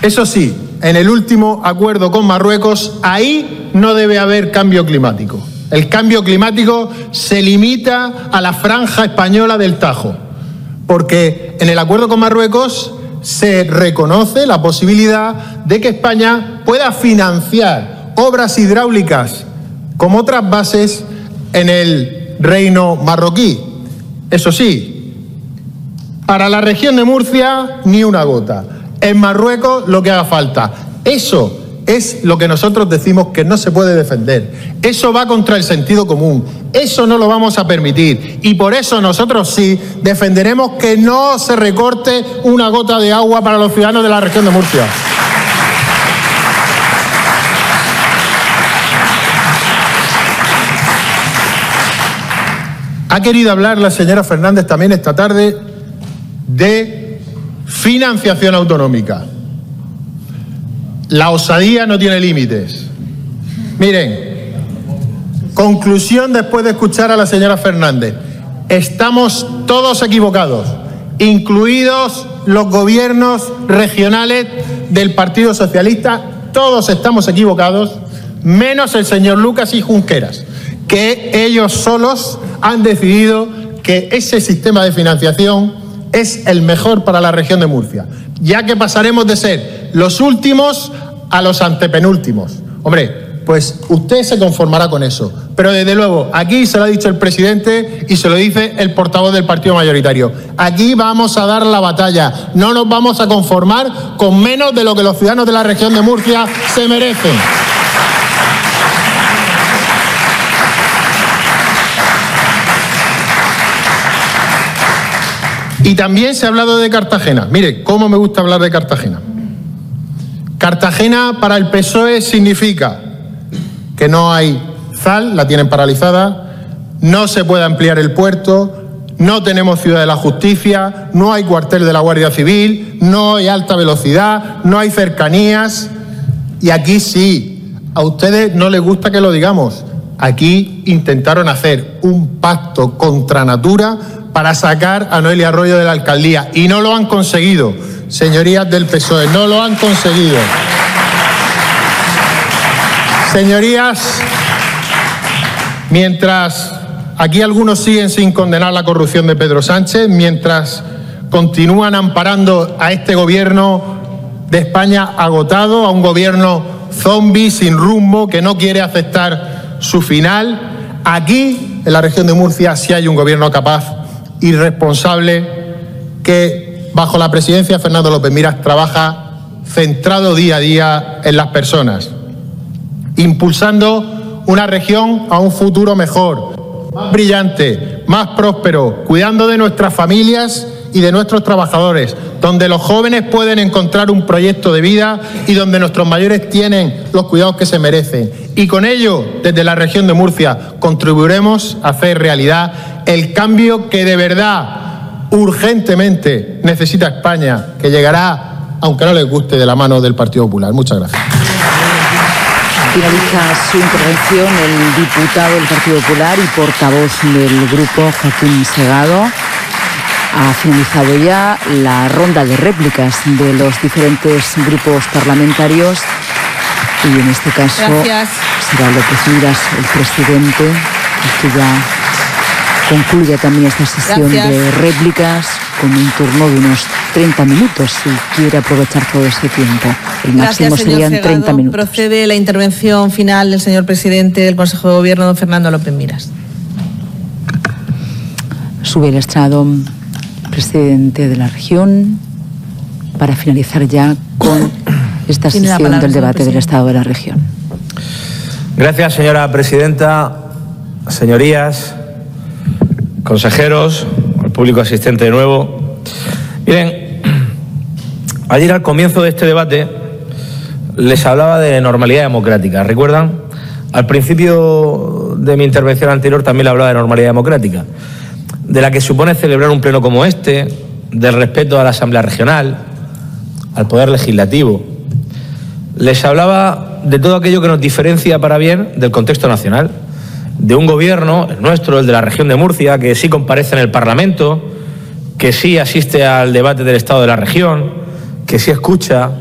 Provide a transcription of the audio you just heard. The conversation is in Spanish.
Eso sí, en el último acuerdo con Marruecos, ahí no debe haber cambio climático. El cambio climático se limita a la franja española del Tajo, porque en el acuerdo con Marruecos se reconoce la posibilidad de que España pueda financiar obras hidráulicas como otras bases en el reino marroquí. Eso sí, para la región de Murcia ni una gota. En Marruecos lo que haga falta. Eso es lo que nosotros decimos que no se puede defender. Eso va contra el sentido común. Eso no lo vamos a permitir. Y por eso nosotros sí defenderemos que no se recorte una gota de agua para los ciudadanos de la región de Murcia. Ha querido hablar la señora Fernández también esta tarde de financiación autonómica. La osadía no tiene límites. Miren, conclusión después de escuchar a la señora Fernández. Estamos todos equivocados, incluidos los gobiernos regionales del Partido Socialista. Todos estamos equivocados, menos el señor Lucas y Junqueras, que ellos solos han decidido que ese sistema de financiación es el mejor para la región de Murcia, ya que pasaremos de ser los últimos a los antepenúltimos. Hombre, pues usted se conformará con eso. Pero desde luego, aquí se lo ha dicho el presidente y se lo dice el portavoz del partido mayoritario. Aquí vamos a dar la batalla. No nos vamos a conformar con menos de lo que los ciudadanos de la región de Murcia se merecen. Y también se ha hablado de Cartagena. Mire, cómo me gusta hablar de Cartagena. Cartagena para el PSOE significa que no hay ZAL, la tienen paralizada, no se puede ampliar el puerto, no tenemos ciudad de la justicia, no hay cuartel de la Guardia Civil, no hay alta velocidad, no hay cercanías. Y aquí sí, a ustedes no les gusta que lo digamos. Aquí intentaron hacer un pacto contra natura para sacar a Noelia Arroyo de la alcaldía y no lo han conseguido, señorías del PSOE, no lo han conseguido. Señorías, mientras aquí algunos siguen sin condenar la corrupción de Pedro Sánchez, mientras continúan amparando a este gobierno de España agotado, a un gobierno zombi sin rumbo que no quiere aceptar su final, aquí en la región de Murcia sí hay un gobierno capaz y responsable que bajo la presidencia de Fernando López Miras trabaja centrado día a día en las personas, impulsando una región a un futuro mejor, más brillante, más próspero, cuidando de nuestras familias y de nuestros trabajadores, donde los jóvenes pueden encontrar un proyecto de vida y donde nuestros mayores tienen los cuidados que se merecen. Y con ello, desde la región de Murcia, contribuiremos a hacer realidad el cambio que de verdad, urgentemente, necesita España, que llegará, aunque no les guste, de la mano del Partido Popular. Muchas gracias. Finaliza su intervención el diputado del Partido Popular y portavoz del grupo, Joaquín Segado. Ha finalizado ya la ronda de réplicas de los diferentes grupos parlamentarios y en este caso será López Miras, el presidente, el que ya concluye también esta sesión de réplicas con un turno de unos 30 minutos, si quiere aprovechar todo ese tiempo. El máximo serían 30 minutos. Procede la intervención final del señor presidente del Consejo de Gobierno, don Fernando López Miras. Sube el estrado presidente de la región para finalizar ya con esta sesión del debate del Estado de la región. Gracias, señora presidenta, señorías, consejeros, el público asistente de nuevo. Miren, ayer al comienzo de este debate les hablaba de normalidad democrática. ¿Recuerdan? Al principio de mi intervención anterior también le hablaba de normalidad democrática, de la que supone celebrar un pleno como este, del respeto a la Asamblea Regional, al Poder Legislativo. Les hablaba de todo aquello que nos diferencia para bien del contexto nacional, de un gobierno, el nuestro, el de la región de Murcia, que sí comparece en el Parlamento, que sí asiste al debate del Estado de la región, que sí escucha